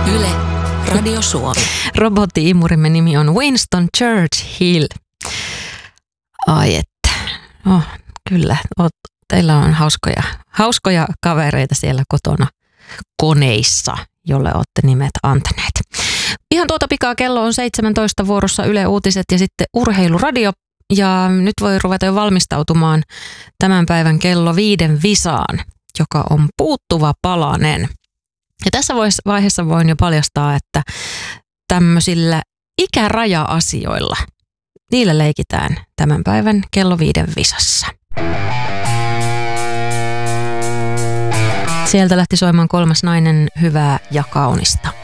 Yle, Radio Suomi. Robotti-imurimme nimi on Winston Churchill. Ai että. Oh, kyllä, teillä on hauskoja kavereita siellä kotona koneissa, jolle olette nimet antaneet. Ihan tuota pikaa kello on 17 vuorossa Yle Uutiset ja sitten Urheiluradio. Ja nyt voi ruveta jo valmistautumaan tämän päivän kello 5 visaan, joka on puuttuva palanen. Ja tässä vaiheessa voin jo paljastaa, että tämmöisillä ikäraja-asioilla, niillä leikitään tämän päivän kello 5 visassa. Sieltä lähti soimaan Kolmas nainen, hyvää ja kaunista.